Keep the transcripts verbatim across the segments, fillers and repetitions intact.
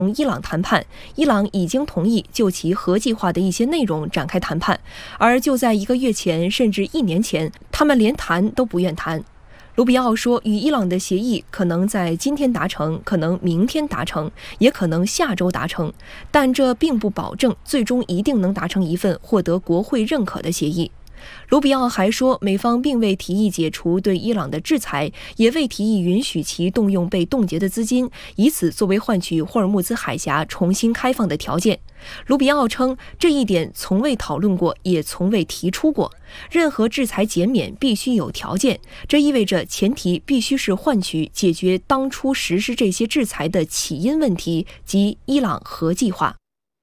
同伊朗谈判，伊朗已经同意就其核计划的一些内容展开谈判，而就在一个月前甚至一年前，他们连谈都不愿谈。卢比奥说，与伊朗的协议可能在今天达成，可能明天达成，也可能下周达成，但这并不保证最终一定能达成一份获得国会认可的协议。卢比奥还说，美方并未提议解除对伊朗的制裁，也未提议允许其动用被冻结的资金，以此作为换取霍尔木兹海峡重新开放的条件。卢比奥称，这一点从未讨论过，也从未提出过。任何制裁减免必须有条件，这意味着前提必须是换取解决当初实施这些制裁的起因问题，即伊朗核计划。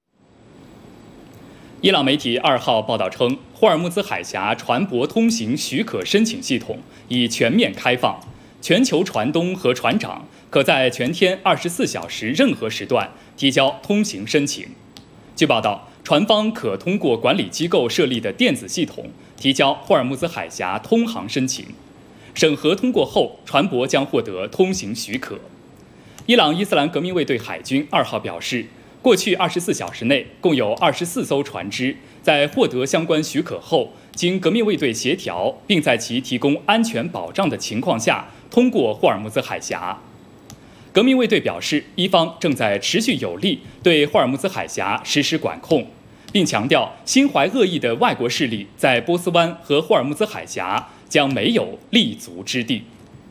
伊朗媒体二号报道称，霍尔木兹海峡船舶通行许可申请系统已全面开放，全球船东和船长可在全天二十四小时任何时段提交通行申请。据报道，船方可通过管理机构设立的电子系统提交霍尔木兹海峡通航申请，审核通过后，船舶将获得通行许可。伊朗伊斯兰革命卫队海军二号表示，过去二十四小时内，共有二十四艘船只在获得相关许可后，经革命卫队协调，并在其提供安全保障的情况下，通过霍尔木兹海峡。革命卫队表示，伊方正在持续有力对霍尔木兹海峡实施管控，并强调，心怀恶意的外国势力在波斯湾和霍尔木兹海峡将没有立足之地。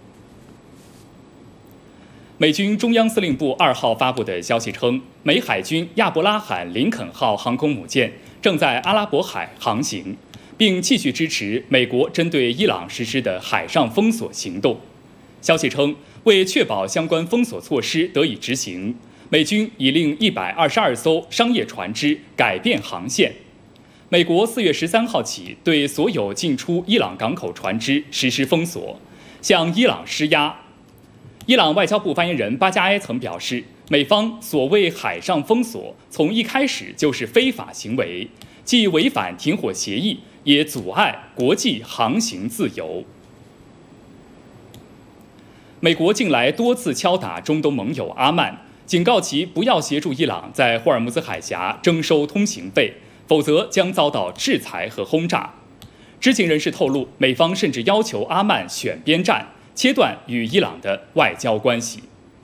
美军中央司令部二号发布的消息称，美海军亚伯拉罕·林肯号航空母舰正在阿拉伯海航行，并继续支持美国针对伊朗实施的海上封锁行动。消息称，为确保相关封锁措施得以执行，美军已令一百二十二艘商业船只改变航线。美国四月十三号起对所有进出伊朗港口船只实施封锁，向伊朗施压。伊朗外交部发言人巴加埃曾表示，美方所谓海上封锁从一开始就是非法行为，既违反停火协议，也阻碍国际航行自由。美国近来多次敲打中东盟友阿曼，警告其不要协助伊朗在霍尔木兹海峡征收通行费，否则将遭到制裁和轰炸。知情人士透露，美方甚至要求阿曼选边站，切断与伊朗的外交关系。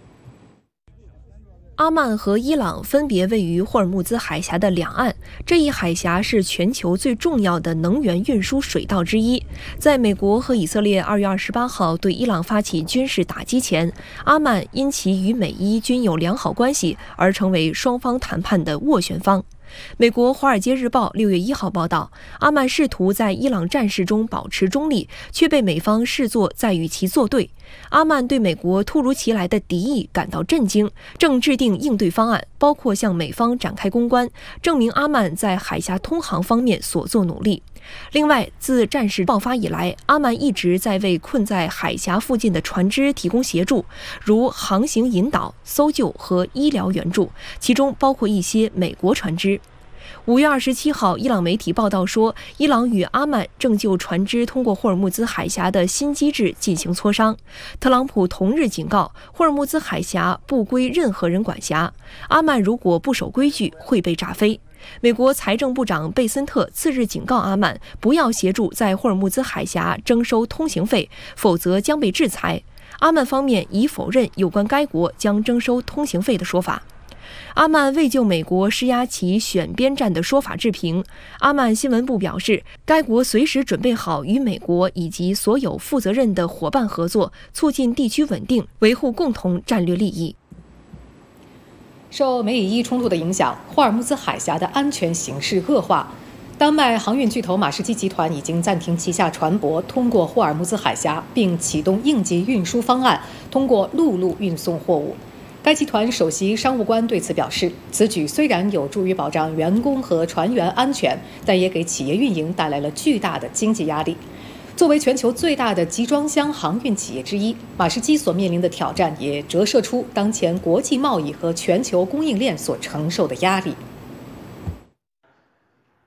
阿曼和伊朗分别位于霍尔木兹海峡的两岸，这一海峡是全球最重要的能源运输水道之一。在美国和以色列二月二十八号对伊朗发起军事打击前，阿曼因其与美伊均有良好关系而成为双方谈判的斡旋方。美国《华尔街日报》六月一号报道，阿曼试图在伊朗战事中保持中立，却被美方视作在与其作对。阿曼对美国突如其来的敌意感到震惊，正制定应对方案，包括向美方展开公关，证明阿曼在海峡通航方面所做努力。另外，自战事爆发以来，阿曼一直在为困在海峡附近的船只提供协助，如航行引导、搜救和医疗援助，其中包括一些美国船只。五月二十七号，伊朗媒体报道说，伊朗与阿曼正就船只通过霍尔木兹海峡的新机制进行磋商。特朗普同日警告，霍尔木兹海峡不归任何人管辖，阿曼如果不守规矩，会被炸飞。美国财政部长贝森特次日警告阿曼，不要协助在霍尔木兹海峡征收通行费，否则将被制裁。阿曼方面已否认有关该国将征收通行费的说法。阿曼未就美国施压其选边站的说法置评。阿曼新闻部表示，该国随时准备好与美国以及所有负责任的伙伴合作，促进地区稳定，维护共同战略利益。 受美以伊冲突的影响，霍尔木兹海峡的安全形势恶化。丹麦航运巨头马士基集团已经暂停旗下船舶通过霍尔木兹海峡，并启动应急运输方案，通过陆路运送货物。该集团首席商务官对此表示，此举虽然有助于保障员工和船员安全，但也给企业运营带来了巨大的经济压力。作为全球最大的集装箱航运企业之一，马士基所面临的挑战也折射出当前国际贸易和全球供应链所承受的压力。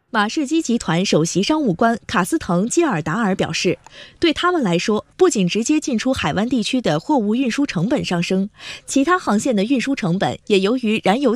马士基集团首席商务官卡斯滕·基尔达尔表示，对他们来说，不仅直接进出海湾地区的货物运输成本上升，其他航线的运输成本也由于燃油